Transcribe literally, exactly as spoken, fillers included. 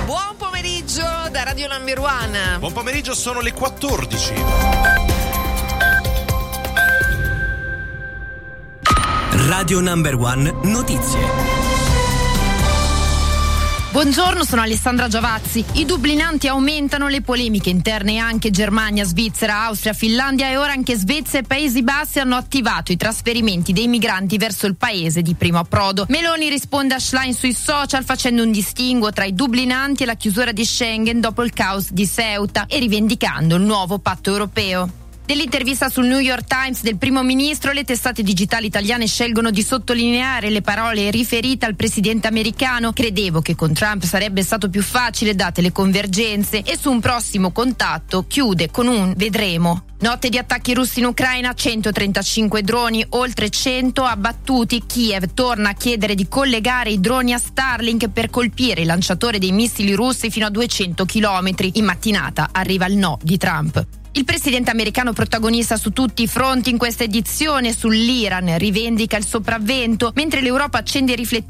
Buon pomeriggio da Radio Number One. Buon pomeriggio, sono le quattordici. Radio Number One Notizie. Buongiorno, sono Alessandra Giavazzi. I dublinanti aumentano, le polemiche interne anche Germania, Svizzera, Austria, Finlandia e ora anche Svezia e Paesi Bassi hanno attivato i trasferimenti dei migranti verso il paese di primo approdo. Meloni risponde a Schlein sui social facendo un distinguo tra i dublinanti e la chiusura di Schengen dopo il caos di Ceuta e rivendicando il nuovo patto europeo. Nell'intervista sul New York Times del primo ministro, le testate digitali italiane scelgono di sottolineare le parole riferite al presidente americano. Credevo che con Trump sarebbe stato più facile date le convergenze e su un prossimo contatto chiude con un vedremo. Notte di attacchi russi in Ucraina, centotrentacinque droni, oltre cento abbattuti. Kiev torna a chiedere di collegare i droni a Starlink per colpire il lanciatore dei missili russi fino a duecento chilometri. In mattinata arriva il no di Trump. Il presidente americano protagonista su tutti i fronti in questa edizione, sull'Iran rivendica il sopravvento, mentre l'Europa accende i riflettori